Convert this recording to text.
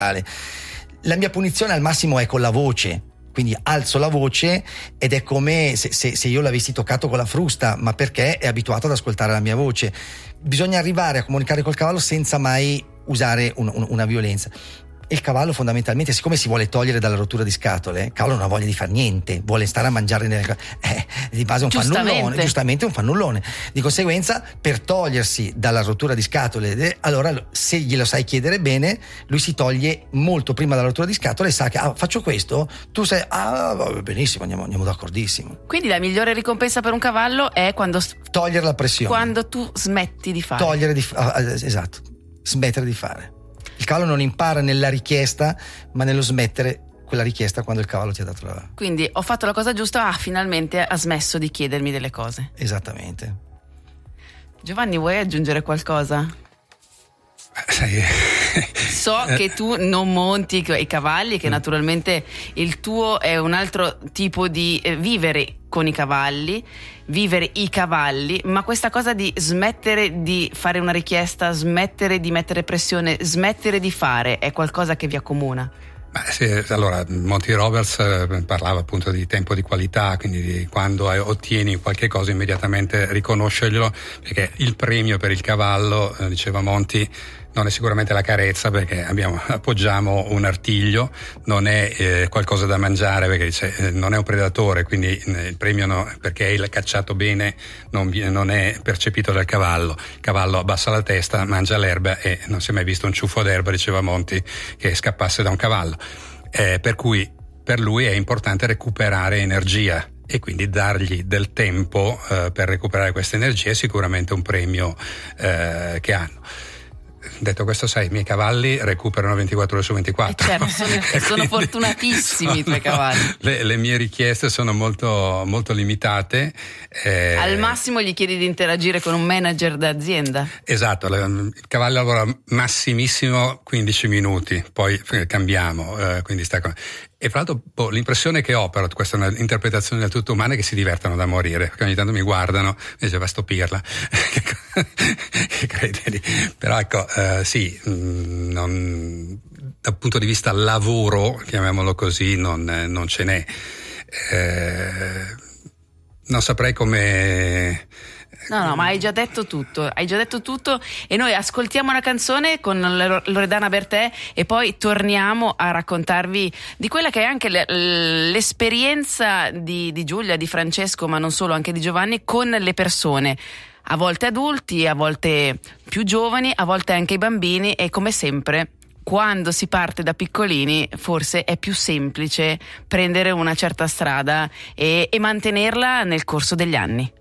La mia punizione al massimo è con la voce, quindi alzo la voce ed è come se io l'avessi toccato con la frusta, ma perché è abituato ad ascoltare la mia voce. Bisogna arrivare a comunicare col cavallo senza mai usare una violenza. E il cavallo fondamentalmente, siccome si vuole togliere dalla rottura di scatole, il cavallo non ha voglia di fare niente, vuole stare a mangiare di base un fannullone, giustamente un fannullone. Di conseguenza, per togliersi dalla rottura di scatole, allora se glielo sai chiedere bene, lui si toglie molto prima dalla rottura di scatole e sa che faccio questo, tu sai, benissimo, andiamo d'accordissimo. Quindi la migliore ricompensa per un cavallo è quando togliere la pressione, quando tu smetti di fare. Esatto, smettere di fare. Il cavallo non impara nella richiesta, ma nello smettere quella richiesta quando il cavallo ti ha dato la... Quindi ho fatto la cosa giusta, finalmente ha smesso di chiedermi delle cose. Esattamente. Giovanni, vuoi aggiungere qualcosa? So che tu non monti i cavalli, che naturalmente il tuo è un altro tipo di vivere con i cavalli, vivere i cavalli, ma questa cosa di smettere di fare una richiesta, smettere di mettere pressione, smettere di fare, è qualcosa che vi accomuna? Sì, allora Monty Roberts parlava appunto di tempo di qualità, quindi di quando ottieni qualche cosa immediatamente riconoscerglielo, perché il premio per il cavallo, diceva Monty, non è sicuramente la carezza, perché appoggiamo un artiglio, non è qualcosa da mangiare, perché non è un predatore, quindi il premio perché è cacciato bene non è percepito dal cavallo. Il cavallo abbassa la testa, mangia l'erba e non si è mai visto un ciuffo d'erba, diceva Monty, che scappasse da un cavallo. Per cui per lui è importante recuperare energia e quindi dargli del tempo per recuperare questa energia è sicuramente un premio che hanno. Detto questo, sai, i miei cavalli recuperano 24 ore su 24. Certo, sono fortunatissimi i tuoi cavalli. Le mie richieste sono molto, molto limitate. Al massimo gli chiedi di interagire con un manager d'azienda. Esatto, il cavallo lavora massimissimo 15 minuti, poi cambiamo, quindi sta con... E fra l'altro l'impressione che ho, però questa è un'interpretazione del tutto umana, è che si divertano da morire, perché ogni tanto mi guardano e dice va sto pirla, che credili. Però ecco, sì, dal punto di vista lavoro, chiamiamolo così, non ce n'è. Non saprei come... No, ma hai già detto tutto e noi ascoltiamo una canzone con Loredana Bertè e poi torniamo a raccontarvi di quella che è anche l'esperienza di Giulia, di Francesco, ma non solo, anche di Giovanni, con le persone, a volte adulti, a volte più giovani, a volte anche i bambini, e come sempre quando si parte da piccolini forse è più semplice prendere una certa strada e mantenerla nel corso degli anni.